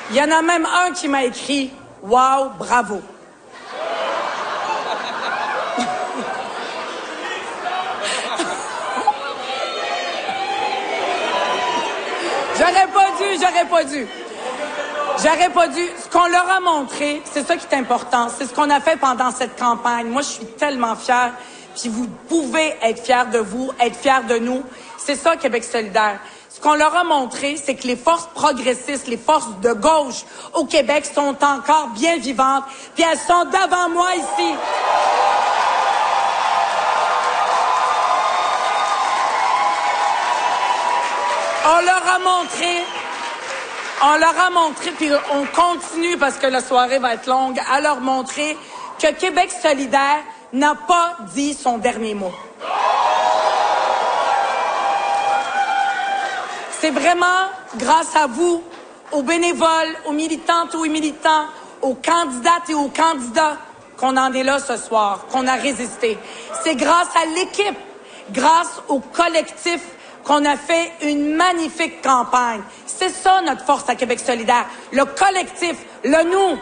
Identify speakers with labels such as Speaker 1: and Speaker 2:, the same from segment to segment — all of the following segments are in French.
Speaker 1: Il y en a même un qui m'a écrit « Wow, bravo ». J'aurais pas dû. Ce qu'on leur a montré, c'est ça qui est important. C'est ce qu'on a fait pendant cette campagne. Moi, je suis tellement fière. Puis vous pouvez être fiers de vous, être fiers de nous. C'est ça, Québec solidaire. Ce qu'on leur a montré, c'est que les forces progressistes, les forces de gauche au Québec sont encore bien vivantes. Puis elles sont devant moi ici. On leur a montré, puis on continue parce que la soirée va être longue, à leur montrer que Québec solidaire n'a pas dit son dernier mot. C'est vraiment grâce à vous, aux bénévoles, aux militantes, aux militants, aux candidates et aux candidats qu'on en est là ce soir, qu'on a résisté. C'est grâce à l'équipe, grâce au collectif qu'on a fait une magnifique campagne. C'est ça notre force à Québec solidaire, le collectif, le nous.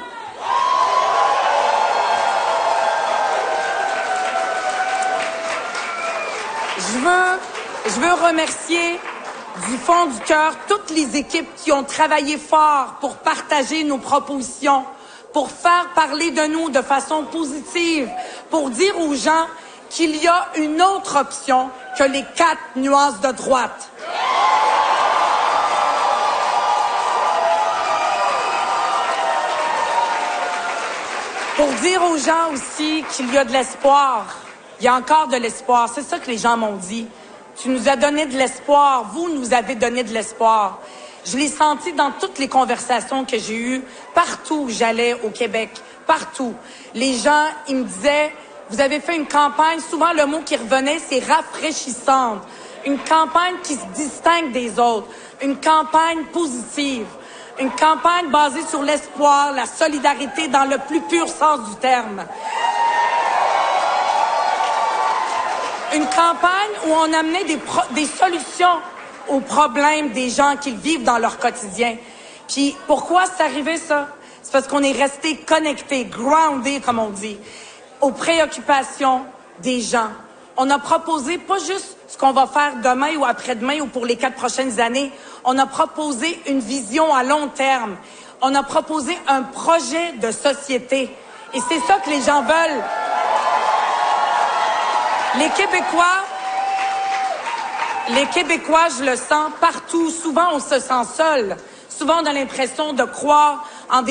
Speaker 1: Je veux remercier du fond du cœur toutes les équipes qui ont travaillé fort pour partager nos propositions, pour faire parler de nous de façon positive, pour dire aux gens qu'il y a une autre option que les 4 nuances de droite. Pour dire aux gens aussi qu'il y a de l'espoir. Il y a encore de l'espoir. C'est ça que les gens m'ont dit. Tu nous as donné de l'espoir. Vous nous avez donné de l'espoir. Je l'ai senti dans toutes les conversations que j'ai eues, partout où j'allais au Québec, partout. Les gens, ils me disaient, vous avez fait une campagne, souvent le mot qui revenait, c'est rafraîchissante. Une campagne qui se distingue des autres. Une campagne positive. Une campagne basée sur l'espoir, la solidarité dans le plus pur sens du terme. Une campagne où on amenait des solutions aux problèmes des gens qui vivent dans leur quotidien. Puis pourquoi c'est arrivé ça? C'est parce qu'on est resté connecté, groundé comme on dit, aux préoccupations des gens. On a proposé pas juste ce qu'on va faire demain ou après-demain ou pour les 4 prochaines années. On a proposé une vision à long terme. On a proposé un projet de société. Et c'est ça que les gens veulent. Les Québécois, je le sens partout. Souvent, on se sent seul. Souvent, on a l'impression de croire en des